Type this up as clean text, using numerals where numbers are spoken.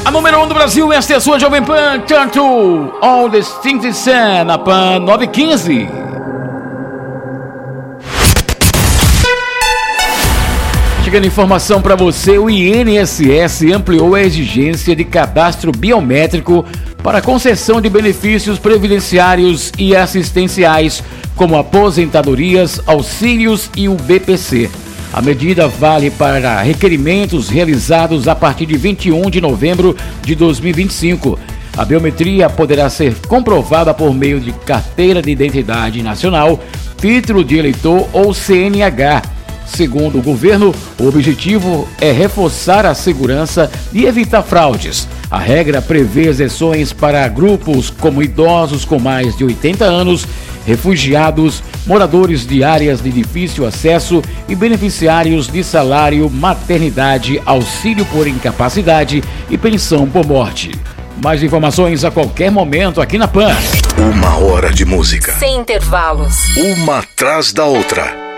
A número 1 do Brasil, esta é a sua Jovem Pan, Turn to All the Things Sun, na Pan 915. Chegando informação para você, o INSS ampliou a exigência de cadastro biométrico para concessão de benefícios previdenciários e assistenciais, como aposentadorias, auxílios e o BPC. A medida vale para requerimentos realizados a partir de 21 de novembro de 2025. A biometria poderá ser comprovada por meio de carteira de identidade nacional, título de eleitor ou CNH. Segundo o governo, o objetivo é reforçar a segurança e evitar fraudes. A regra prevê exceções para grupos como idosos com mais de 80 anos, refugiados, moradores de áreas de difícil acesso e beneficiários de salário, maternidade, auxílio por incapacidade e pensão por morte. Mais informações a qualquer momento aqui na Pan. 1 hora de música. Sem intervalos. Uma atrás da outra.